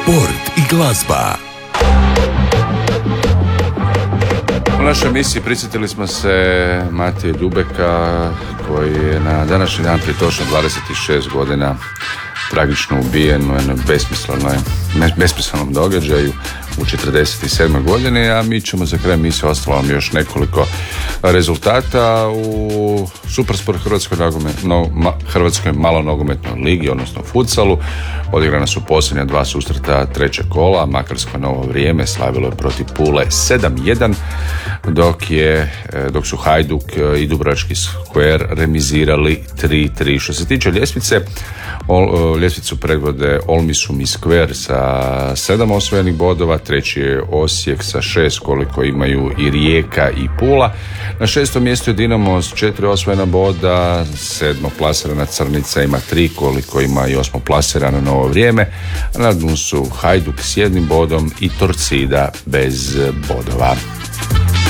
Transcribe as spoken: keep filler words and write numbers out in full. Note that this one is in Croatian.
sport i glazba. U našoj emisiji prisjetili smo se Matije Ljubeka koji je na današnji dan prije točno dvadeset šest godina tragično ubijen u jednoj besmislenoj, besmislenom događaju u četrdeset sedmoj godini, a mi ćemo za kraj emisije ostalo vam još nekoliko rezultata u Supersport Hrvatskoj, no, ma, Hrvatskoj malonogometnoj ligi, odnosno futsalu. Odigrana su posljednja dva susreta trećeg kola. Makarsko Novo Vrijeme slavilo je protiv Pule sedam jedan, dok je dok su Hajduk i Dubrovački Skver remizirali tri tri. Što se tiče ljestvice, o, ljestvicu predvode Olmisum i Skver sa sedam osvojenih bodova, treći je Osijek sa šest, koliko imaju i Rijeka i Pula. Na šestom mjestu je Dinamo s četiri osvojena boda, sedmo plasirana Crnica ima tri, koliko ima i osmo plasirano Novo Vrijeme, a na dnu su Hajduk s jednim bodom i Torcida bez bodova.